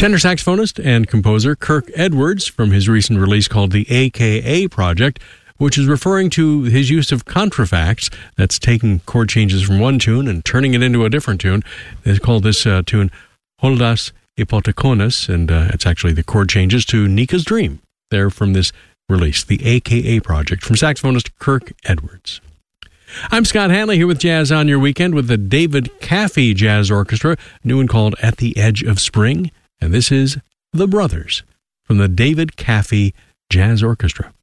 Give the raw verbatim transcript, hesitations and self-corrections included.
Tenor saxophonist and composer Kirk Edwards from his recent release called the A K A Project, which is referring to his use of contrafacts, that's taking chord changes from one tune and turning it into a different tune. They call this uh, tune Holdas Hypotekonis, and uh, it's actually the chord changes to Nika's Dream. They're from this release, the A K A Project, from saxophonist Kirk Edwards. I'm Scott Hanley here with Jazz on Your Weekend with the David Caffey Jazz Orchestra, new and called At the Edge of Spring. And this is The Brothers from the David Caffey Jazz Orchestra.